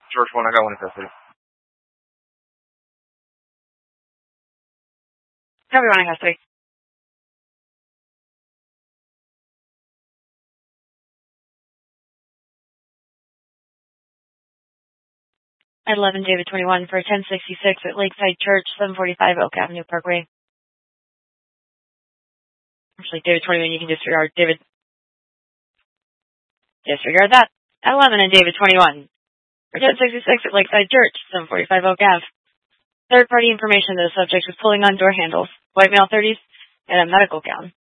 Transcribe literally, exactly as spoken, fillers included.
George one, I got one in custody. Copy one in custody. eleven David twenty-one for ten sixty-six at Lakeside Church, seven forty-five Oak Avenue Parkway. Actually, David twenty-one, you can disregard. David, disregard that. eleven and David twenty-one for ten sixty-six at Lakeside Church, seven forty-five Oak Ave. Third-party information that the subject was pulling on door handles, white male thirties, and a medical gown.